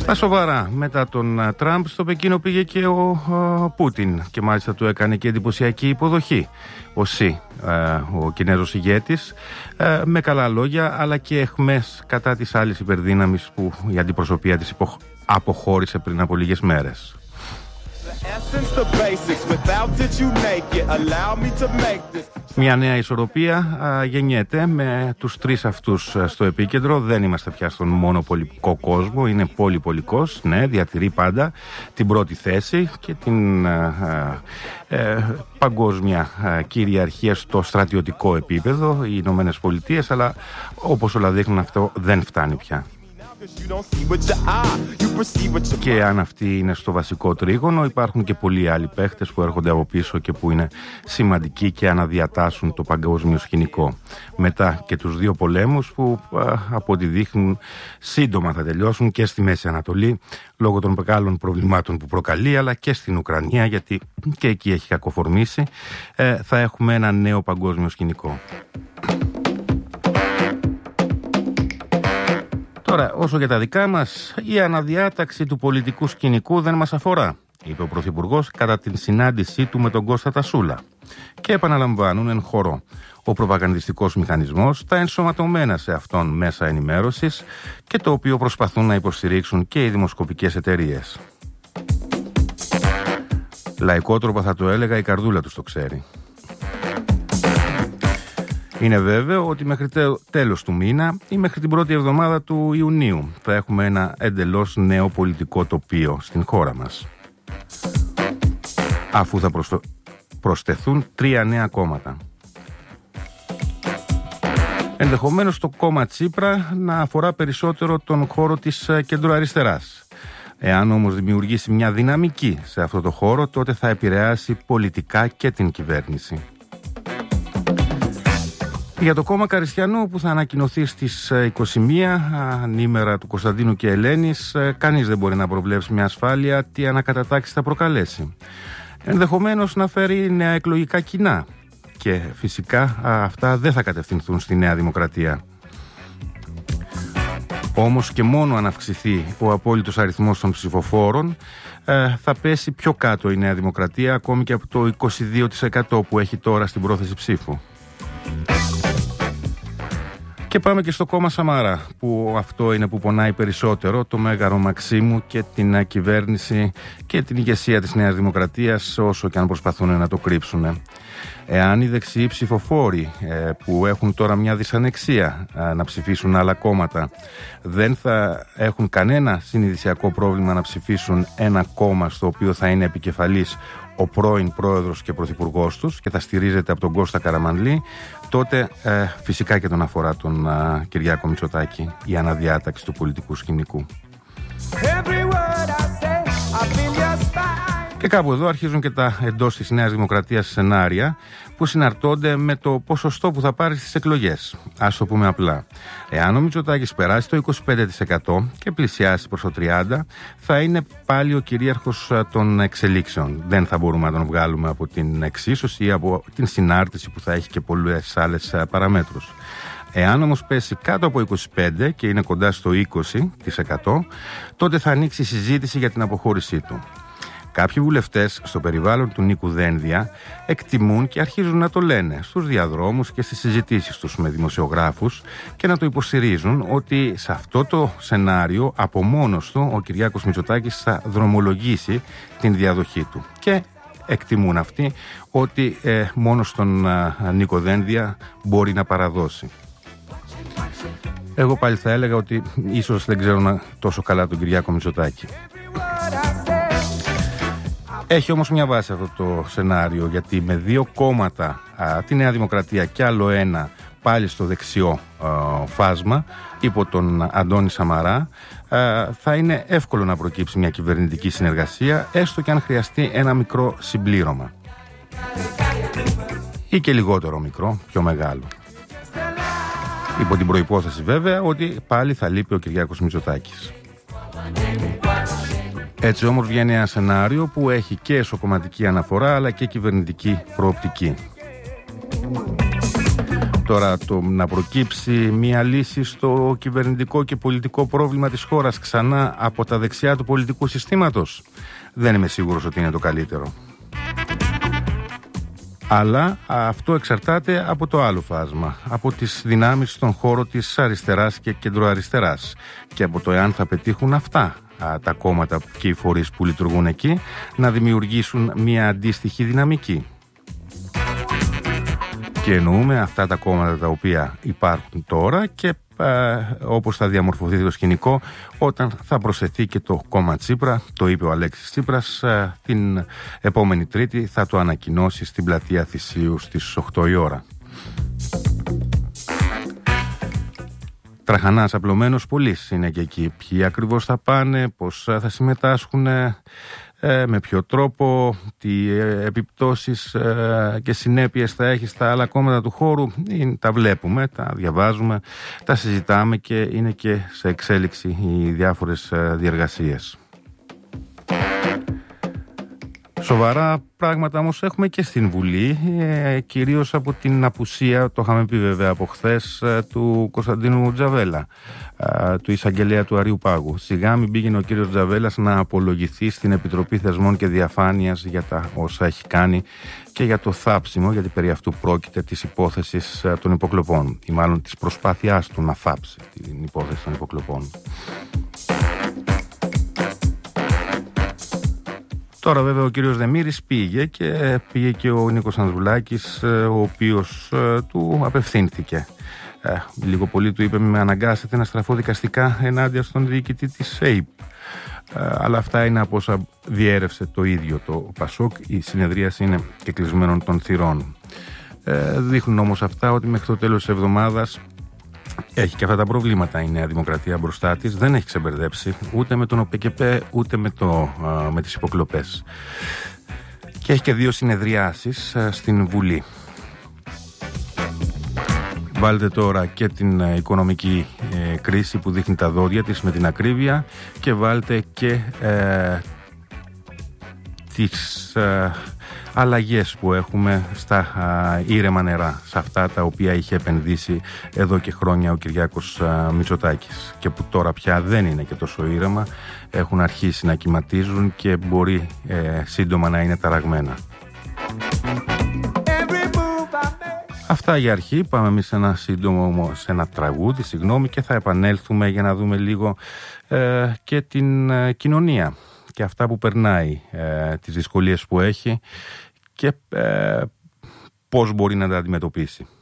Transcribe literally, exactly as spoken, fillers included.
Στα σοβαρά, μετά τον Τραμπ στο Πεκίνο πήγε και ο, ο Πούτιν και μάλιστα του έκανε και εντυπωσιακή υποδοχή ο Σι, ο Κινέζος ηγέτης, με καλά λόγια αλλά και αιχμές κατά της άλλης υπερδύναμης που η αντιπροσωπεία της αποχώρησε πριν από λίγες μέρες. Μια νέα ισορροπία α, γεννιέται με τους τρεις αυτούς στο επίκεντρο. Δεν είμαστε πια στον μονοπολικό κόσμο, είναι πολυπολικός, ναι, διατηρεί πάντα την πρώτη θέση και την α, α, ε, παγκόσμια α, κυριαρχία στο στρατιωτικό επίπεδο, οι Ηνωμένες Πολιτείες, αλλά όπως όλα δείχνουν αυτό δεν φτάνει πια. Και αν αυτοί είναι στο βασικό τρίγωνο, υπάρχουν και πολλοί άλλοι παίχτες που έρχονται από πίσω και που είναι σημαντικοί και αναδιατάσσουν το παγκόσμιο σκηνικό. Μετά και τους δύο πολέμους που από ό,τι δείχνουν σύντομα θα τελειώσουν και στη Μέση Ανατολή λόγω των μεγάλων προβλημάτων που προκαλεί, αλλά και στην Ουκρανία, γιατί και εκεί έχει κακοφορμήσει, θα έχουμε ένα νέο παγκόσμιο σκηνικό. Τώρα, όσο για τα δικά μας, η αναδιάταξη του πολιτικού σκηνικού δεν μας αφορά, είπε ο Πρωθυπουργός κατά την συνάντησή του με τον Κώστα Τασούλα. Και επαναλαμβάνουν εν χορό. Ο προπαγανδιστικός μηχανισμός, τα ενσωματωμένα σε αυτόν μέσα ενημέρωσης και το οποίο προσπαθούν να υποστηρίξουν και οι δημοσκοπικές εταιρείες. Λαϊκότροπα θα το έλεγα, η καρδούλα τους το ξέρει. Είναι βέβαιο ότι μέχρι τέλος του μήνα ή μέχρι την πρώτη εβδομάδα του Ιουνίου θα έχουμε ένα εντελώς νέο πολιτικό τοπίο στην χώρα μας. Αφού θα προσθ... προσθεθούν τρία νέα κόμματα. Ενδεχομένως το κόμμα Τσίπρα να αφορά περισσότερο τον χώρο της κεντροαριστεράς. Εάν όμως δημιουργήσει μια δυναμική σε αυτό το χώρο, τότε θα επηρεάσει πολιτικά και την κυβέρνηση. Για το κόμμα Καριστιανού που θα ανακοινωθεί στις είκοσι μία, ανήμερα του Κωνσταντίνου και Ελένης, κανείς δεν μπορεί να προβλέψει μια ασφάλεια τι ανακατατάξεις θα προκαλέσει. Ενδεχομένως να φέρει νέα εκλογικά κοινά και φυσικά αυτά δεν θα κατευθυνθούν στη Νέα Δημοκρατία. Όμως και μόνο αν αυξηθεί ο απόλυτος αριθμός των ψηφοφόρων θα πέσει πιο κάτω η Νέα Δημοκρατία, ακόμη και από το είκοσι δύο τοις εκατό που έχει τώρα στην πρόθεση ψήφου. Και πάμε και στο κόμμα Σαμαρά, που αυτό είναι που πονάει περισσότερο, το Μέγαρο Μαξίμου και την κυβέρνηση και την ηγεσία της Νέας Δημοκρατίας, όσο και αν προσπαθούν να το κρύψουν. Εάν οι δεξιοί ψηφοφόροι ε, που έχουν τώρα μια δυσανεξία ε, να ψηφίσουν άλλα κόμματα δεν θα έχουν κανένα συνειδησιακό πρόβλημα να ψηφίσουν ένα κόμμα στο οποίο θα είναι επικεφαλής ο πρώην πρόεδρος και πρωθυπουργός τους και θα στηρίζεται από τον Κώστα Καραμανλή, τότε ε, φυσικά και τον αφορά τον ε, Κυριάκο Μητσοτάκη η αναδιάταξη του πολιτικού σκηνικού. Και κάπου εδώ αρχίζουν και τα εντός της Νέας Δημοκρατίας σενάρια που συναρτώνται με το ποσοστό που θα πάρει στις εκλογές. Ας το πούμε απλά. Εάν ο Μητσοτάκης περάσει το είκοσι πέντε τοις εκατό και πλησιάσει προς το τριάντα τοις εκατό, θα είναι πάλι ο κυρίαρχος των εξελίξεων. Δεν θα μπορούμε να τον βγάλουμε από την εξίσωση ή από την συνάρτηση που θα έχει και πολλές άλλες παραμέτρους. Εάν όμως πέσει κάτω από είκοσι πέντε τοις εκατό και είναι κοντά στο είκοσι τοις εκατό, τότε θα ανοίξει η συζήτηση για την αποχώρησή του. Κάποιοι βουλευτές στο περιβάλλον του Νίκου Δένδια εκτιμούν και αρχίζουν να το λένε στους διαδρόμους και στις συζητήσεις τους με δημοσιογράφους και να το υποστηρίζουν ότι σε αυτό το σενάριο από μόνος του ο Κυριάκος Μητσοτάκης θα δρομολογήσει την διαδοχή του. Και εκτιμούν αυτοί ότι ε, μόνο στον ε, Νίκο Δένδια μπορεί να παραδώσει. Εγώ πάλι θα έλεγα ότι ίσως δεν ξέρουν τόσο καλά τον Κυριάκο Μητσοτάκη. Έχει όμως μια βάση αυτό το σενάριο, γιατί με δύο κόμματα, α, τη Νέα Δημοκρατία και άλλο ένα πάλι στο δεξιό α, φάσμα, υπό τον Αντώνη Σαμαρά, α, θα είναι εύκολο να προκύψει μια κυβερνητική συνεργασία, έστω και αν χρειαστεί ένα μικρό συμπλήρωμα. Ή και λιγότερο μικρό, πιο μεγάλο. Υπό την προϋπόθεση βέβαια ότι πάλι θα λείπει ο Κυριάκος Μητσοτάκης. Έτσι όμως βγαίνει ένα σενάριο που έχει και εσωκομματική αναφορά αλλά και κυβερνητική προοπτική. Τώρα το να προκύψει μια λύση στο κυβερνητικό και πολιτικό πρόβλημα της χώρας ξανά από τα δεξιά του πολιτικού συστήματος, δεν είμαι σίγουρος ότι είναι το καλύτερο. Αλλά αυτό εξαρτάται από το άλλο φάσμα, από τις δυνάμεις στον χώρο της αριστεράς και κεντροαριστεράς και από το εάν θα πετύχουν αυτά τα κόμματα και οι φορείς που λειτουργούν εκεί να δημιουργήσουν μια αντίστοιχη δυναμική. Και εννοούμε αυτά τα κόμματα τα οποία υπάρχουν τώρα και ε, όπως θα διαμορφωθεί το σκηνικό όταν θα προσθεθεί και το κόμμα Τσίπρα. Το είπε ο Αλέξης Τσίπρας, ε, την επόμενη Τρίτη θα το ανακοινώσει στην πλατεία Θησίου στις οκτώ η ώρα. Τραχανάς απλωμένος πολλής είναι και εκεί. Ποιοι ακριβώς θα πάνε, πώς θα συμμετάσχουν, με ποιο τρόπο, τι επιπτώσεις και συνέπειες θα έχει στα άλλα κόμματα του χώρου. Τα βλέπουμε, τα διαβάζουμε, τα συζητάμε και είναι και σε εξέλιξη οι διάφορες διεργασίες. Σοβαρά πράγματα όμως έχουμε και στην Βουλή, ε, κυρίως από την απουσία, το είχαμε πει βέβαια από χθες, ε, του Κωνσταντίνου Τζαβέλα, ε, του εισαγγελέα του Αριού Πάγου. Σιγά μην πήγαινε ο κύριος Τζαβέλας να απολογηθεί στην Επιτροπή Θεσμών και Διαφάνειας για τα όσα έχει κάνει και για το θάψιμο, γιατί περί αυτού πρόκειται, της υπόθεσης ε, των υποκλοπών, ή μάλλον της προσπάθειάς του να θάψει την υπόθεση των υποκλοπών. Τώρα βέβαια ο κύριος Δεμήρης πήγε και πήγε και ο Νίκος Ανδρουλάκης, ο οποίος ε, του απευθύνθηκε. Ε, λίγο πολύ του είπε με αναγκάσετε να στραφώ δικαστικά ενάντια στον διοικητή της ΕΙΠ. Ε, αλλά αυτά είναι από όσα διέρευσε το ίδιο το Πασόκ. Η συνεδρίαση είναι και κλεισμένων των θυρών. Ε, δείχνουν όμως αυτά ότι μέχρι το τέλος της εβδομάδας έχει και αυτά τα προβλήματα η Νέα Δημοκρατία μπροστά της. Δεν έχει ξεμπερδέψει ούτε με τον ΟΠΕΚΕΠΕ ούτε με, το, με τις υποκλοπές. Και έχει και δύο συνεδριάσεις στην Βουλή. Βάλτε τώρα και την οικονομική ε, κρίση που δείχνει τα δόντια της με την ακρίβεια και βάλτε και ε, τις ε, αλλαγές που έχουμε στα α, ήρεμα νερά, σε αυτά τα οποία είχε επενδύσει εδώ και χρόνια ο Κυριάκος α, Μητσοτάκης και που τώρα πια δεν είναι και τόσο ήρεμα, έχουν αρχίσει να κυματίζουν και μπορεί ε, σύντομα να είναι ταραγμένα. Αυτά για αρχή. Πάμε εμείς σε ένα σύντομο, σε ένα τραγούδι, συγγνώμη, και θα επανέλθουμε για να δούμε λίγο ε, και την ε, κοινωνία και αυτά που περνάει, ε, τις δυσκολίες που έχει και ε, πώς μπορεί να τα αντιμετωπίσει.